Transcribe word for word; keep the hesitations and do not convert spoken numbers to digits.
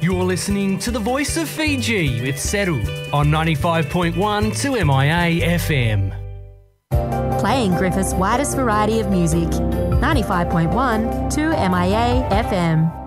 You're listening to the Voice of Fiji with Seru on ninety-five point one to M I A F M. Playing Griffith's widest variety of music, ninety-five point one to M I A F M.